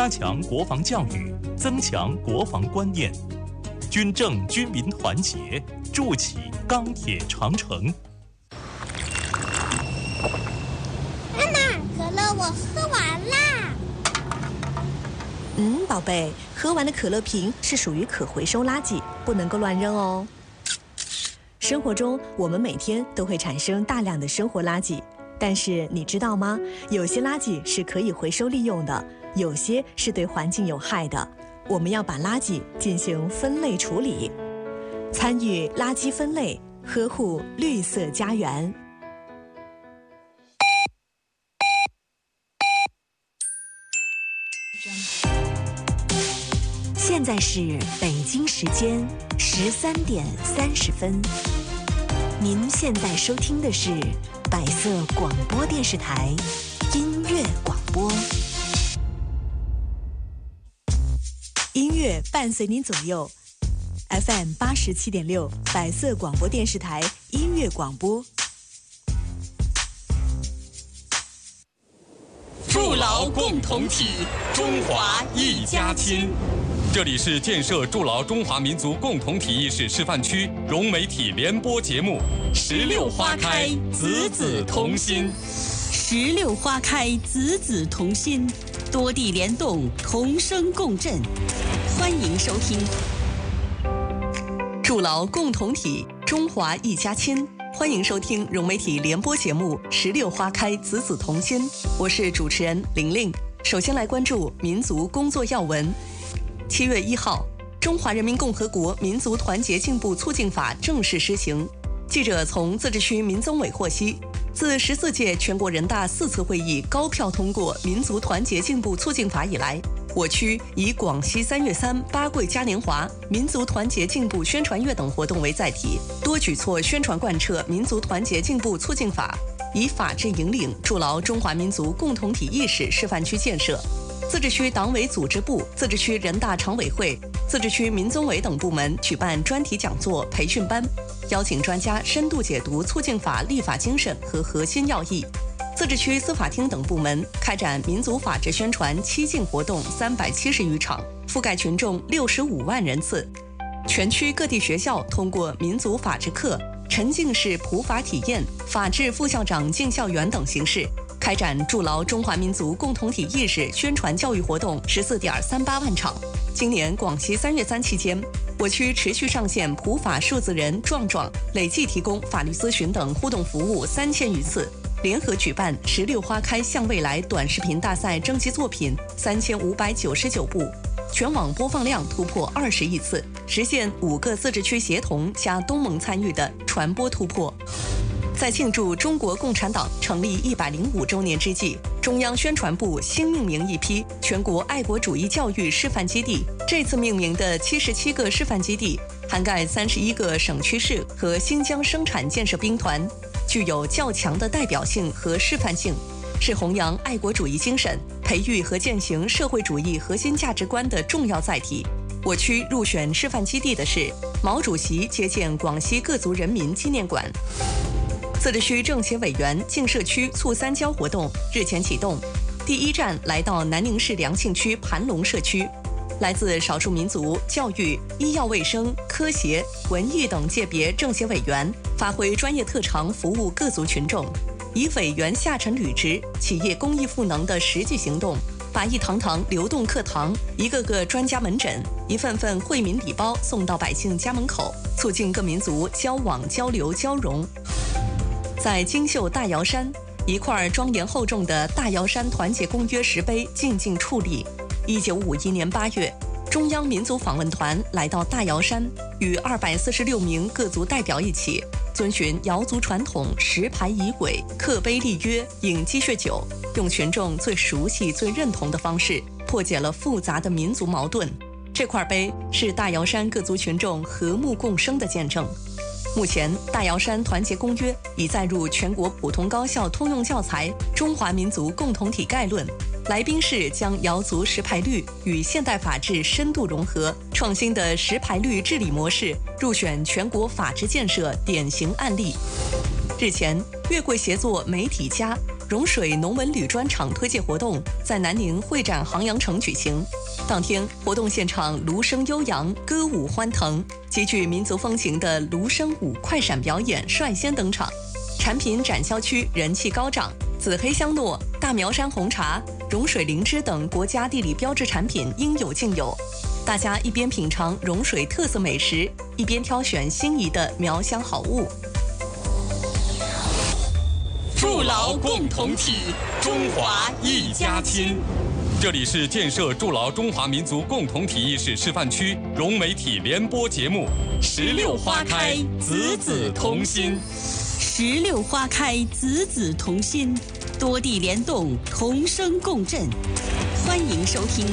加强国防教育，增强国防观念，军政军民团结，筑起钢铁长城。 妈妈，可乐我喝完啦。 宝贝，喝完的可乐瓶是属于可回收垃圾，不能够乱扔哦。生活中，我们每天都会产生大量的生活垃圾，但是你知道吗？有些垃圾是可以回收利用的，有些是对环境有害的。我们要把垃圾进行分类处理，参与垃圾分类，呵护绿色家园。现在是北京时间13:30。您现在收听的是百色广播电视台音乐广播，音乐伴随您左右。FM 87.6，百色广播电视台音乐广播。 筑牢共同体，中华一家亲。这里是建设筑牢中华民族共同体意识示范区融媒体联播节目16花开，子子同心。 16花开，子子同心，多地联动，同声共振。欢迎收听。 筑牢共同体，中华一家亲。欢迎收听融媒体联播节目16花开，子子同心。我是主持人玲玲。首先来关注民族工作要闻。7月1号，《中华人民共和国民族团结进步促进法》正式施行。记者从自治区民综委获悉，自14届全国人大4次会议高票通过《民族团结进步促进法》以来，我区以广西3月3八桂嘉年华、民族团结进步宣传月等活动为载体，多举措宣传贯彻《民族团结进步促进法》，以法治引领筑牢中华民族共同体意识示范区建设。自治区党委组织部、自治区人大常委会、自治区民综委等部门举办专题讲座、培训班，邀请专家深度解读促进法立法精神和核心要义。自治区司法厅等部门开展民族法治宣传7进活动370余场，覆盖群众65万人次。全区各地学校通过民族法治课、沉浸式普法体验、法治副校长进校园等形式，开展筑牢中华民族共同体意识宣传教育活动14.38万场。今年广西3月3期间，我区持续上线普法数字人壮壮，累计提供法律咨询等互动服务3000余次，联合举办16花开向未来短视频大赛征集作品3599部，全网播放量突破20亿次，实现5个自治区协同加东盟参与的传播突破。在庆祝中国共产党成立105周年之际，中央宣传部新命名一批全国爱国主义教育示范基地。这次命名的77个示范基地，涵盖31个省区市和新疆生产建设兵团，具有较强的代表性和示范性，是弘扬爱国主义精神、培育和践行社会主义核心价值观的重要载体。我区入选示范基地的是毛主席接见广西各族人民纪念馆。自治区政协委员进社区促三交活动日前启动，第一站来到南宁市良庆区盘龙社区，来自少数民族、教育、医药卫生、科协、文艺等界别政协委员发挥专业特长，服务各族群众，以委员下沉履职、企业公益赋能的实际行动，把一堂堂流动课堂、一个个专家门诊、一份份惠民礼包送到百姓家门口，促进各民族交往、交流、交融。在金秀大瑶山，一块庄严厚重的大瑶山团结公约石碑静静矗立。1951年8月，中央民族访问团来到大瑶山，与246名各族代表一起，遵循瑶族传统，石牌仪轨、刻碑立约、饮鸡血酒，用群众最熟悉、最认同的方式，破解了复杂的民族矛盾。这块碑是大瑶山各族群众和睦共生的见证。目前，大瑶山团结公约已载入全国普通高校通用教材《中华民族共同体概论》。来宾市将瑶族石牌律与现代法治深度融合，创新的石牌律治理模式入选全国法治建设典型案例。日前，月桂协作媒体家融水农文铝专场推介活动在南宁会展航洋城举行。当天，活动现场芦笙悠扬，歌舞欢腾，极具民族风情的芦笙舞快闪表演率先登场。产品展销区人气高涨，紫黑香糯、大苗山红茶、融水灵芝等国家地理标志产品应有尽有。大家一边品尝融水特色美食，一边挑选心仪的苗乡好物。 筑牢共同体，中华一家亲。这里是建设筑牢中华民族共同体意识示范区融媒体联播节目《16花开，子子同心》。 16花开，子子同心，多地联动，同声共振。欢迎收听。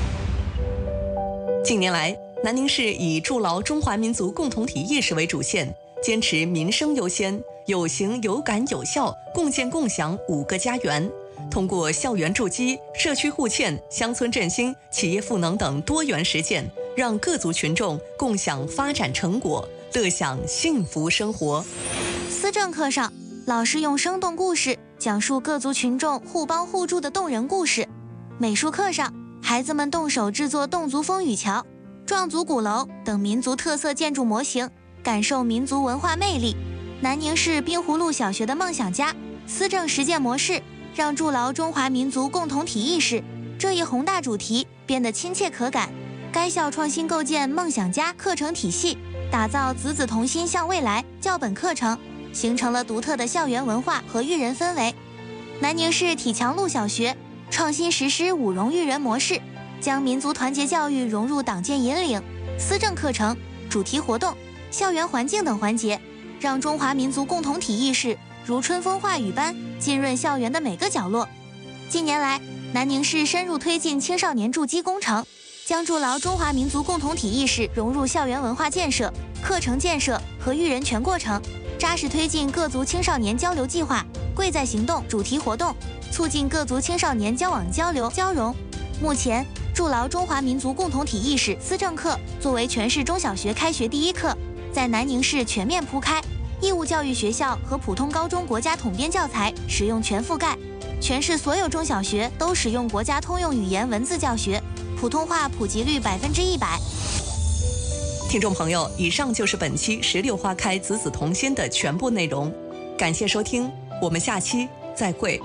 近年来，南宁市以筑牢中华民族共同体意识为主线，坚持民生优先，有形有感有效，共建共享5个家园。通过校园筑基、社区互嵌、乡村振兴、企业赋能等多元实践，让各族群众共享发展成果，乐享幸福生活。 思政课上，老师用生动故事讲述各族群众互帮互助的动人故事。美术课上，孩子们动手制作侗族风雨桥、壮族鼓楼等民族特色建筑模型，感受民族文化魅力。南宁市滨湖路小学的梦想家思政实践模式，让筑牢中华民族共同体意识这一宏大主题变得亲切可感。该校创新构建梦想家课程体系，打造子子同心向未来教本课程，形成了独特的校园文化和育人氛围。南宁市体强路小学创新实施5融育人模式，将民族团结教育融入党建引领、思政课程、主题活动、校园环境等环节，让中华民族共同体意识如春风化雨般浸润校园的每个角落。近年来，南宁市深入推进青少年筑基工程，将筑牢中华民族共同体意识融入校园文化建设、课程建设和育人全过程，扎实推进各族青少年交流计划、贵在行动主题活动，促进各族青少年交往交流交融。目前，筑牢中华民族共同体意识思政课作为全市中小学开学第1课，在南宁市全面铺开，义务教育学校和普通高中国家统编教材使用全覆盖，全市所有中小学都使用国家通用语言文字教学，普通话普及率100%。 听众朋友，以上就是本期16花开子子同心的全部内容，感谢收听，我们下期再会。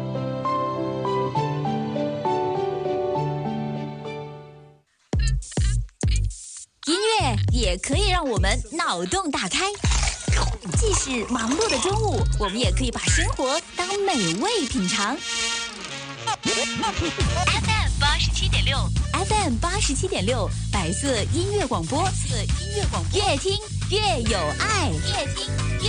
音乐也可以让我们脑洞大开，即使忙碌的中午，我们也可以把生活当美味品尝。FM 87.6，白色音乐广播，越听越有爱。